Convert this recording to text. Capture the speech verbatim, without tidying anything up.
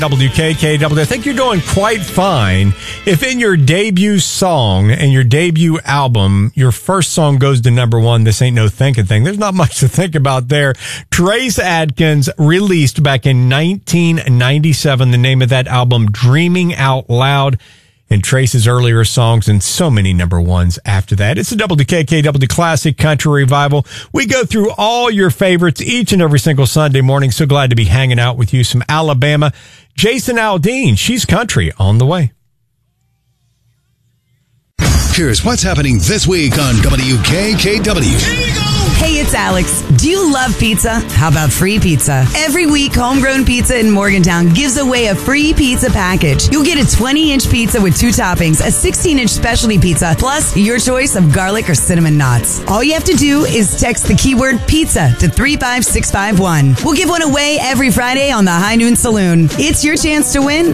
W K K W. I think you're doing quite fine. If in your debut song and your debut album, your first song goes to number one, this ain't no thinking thing. There's not much to think about there. Trace Adkins released back in nineteen ninety-seven, the name of that album, Dreaming Out Loud. And Trace's earlier songs and so many number ones after that. It's a W K K W Classic Country Revival. We go through all your favorites each and every single Sunday morning. So glad to be hanging out with you. Some Alabama. Jason Aldean, she's country on the way. Here's what's happening this week on W K K W. Hey, it's Alex. Do you love pizza? How about free pizza? Every week, Homegrown Pizza in Morgantown gives away a free pizza package. You'll get a twenty-inch pizza with two toppings, a sixteen-inch specialty pizza, plus your choice of garlic or cinnamon knots. All you have to do is text the keyword pizza to three five six five one. We'll give one away every Friday on the High Noon Saloon. It's your chance to win